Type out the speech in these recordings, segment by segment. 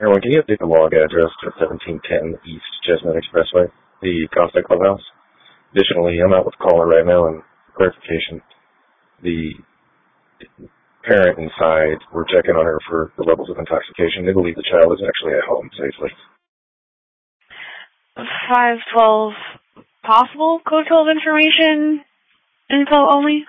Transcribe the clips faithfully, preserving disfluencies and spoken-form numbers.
Everyone, can you update the log address to seventeen ten East Chestnut Expressway, the Costa Clubhouse? Additionally, I'm out with a caller right now, and for clarification, the parent inside, we're checking on her for the levels of intoxication. They believe the child is actually at home safely. five twelve possible code twelve information info only?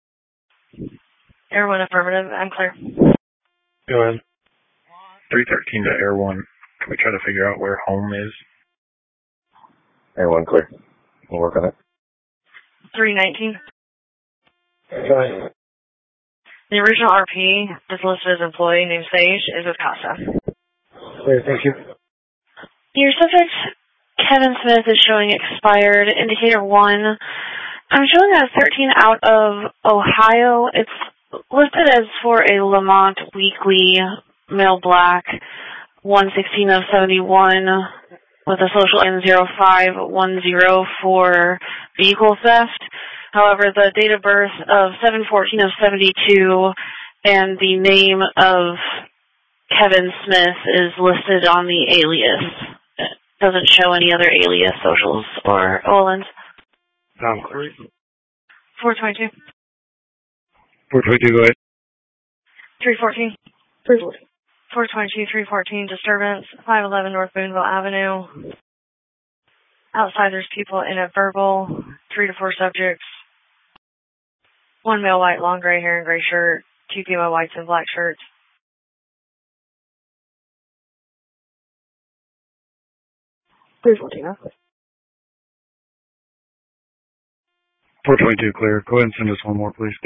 Air one affirmative, I'm clear. Go ahead. three thirteen to Air one. Can we try to figure out where home is? Air one clear. We'll work on it. three nineteen. Go ahead. The original R P that's listed as employee named Sage is with Casa. Clear, thank you. Your subject, Kevin Smith, is showing expired. Indicator one. I'm showing that thirteen out of Ohio. It's listed as for a Lamont Weekly, male black, one sixteen of seventy-one, with a social in zero five one zero for vehicle theft. However, the date of birth of seven fourteen of seventy-two and the name of Kevin Smith is listed on the alias. It doesn't show any other alias, socials, or O L Ns. Um, clear. four twenty-two. four twenty-two, go ahead. three fourteen. three fourteen. four twenty-two, three fourteen, disturbance, five eleven North Boonville Avenue. Outside there's people in a verbal, three to four subjects. One male white, long gray hair and gray shirt. Two female whites in black shirts. three fourteen, huh? four twenty-two, clear. Go ahead and send us one more, please.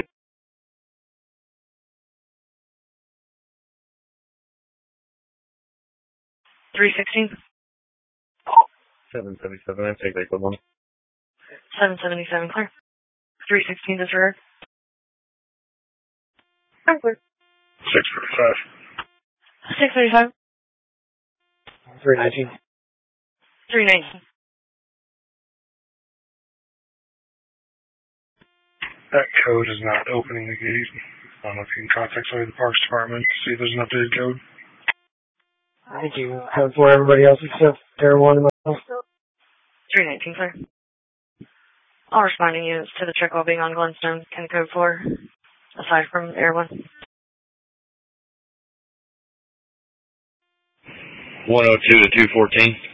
three sixteen. seven seventy-seven, I take that good one. seven seventy-seven, clear. three sixteen, disregard. I'm clear. six thirty-five. six thirty-five. three nineteen. three nineteen. That code is not opening the gate. I don't know if you can contact somebody at the Parks Department to see if there's an updated code. I think you have for everybody else except Air one and myself. three nineteen, clear. All responding units to the check while being on Glenstone can code four, aside from Air one. one oh two to two fourteen.